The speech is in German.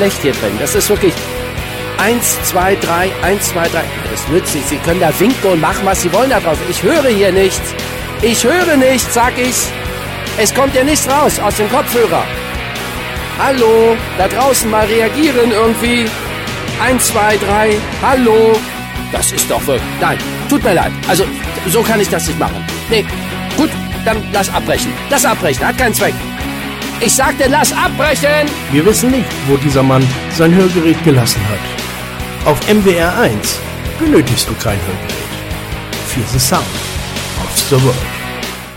schlecht hier drin. Das ist wirklich 1, 2, 3, 1, 2, 3. Das nützt nicht. Sie können da winken und machen, was Sie wollen da draußen. Ich höre hier nichts. Ich höre nichts, sag ich. Es kommt ja nichts raus aus dem Kopfhörer. Hallo, da draußen mal reagieren irgendwie. 1, 2, 3, hallo. Das ist doch wirklich... Nein, tut mir leid. Also, so kann ich das nicht machen. Nee, gut, dann lass abbrechen. Lass abbrechen, hat keinen Zweck. Ich sagte, lass abbrechen! Wir wissen nicht, wo dieser Mann sein Hörgerät gelassen hat. Auf MWR 1 benötigst du kein Hörgerät. Für the Sound of the World.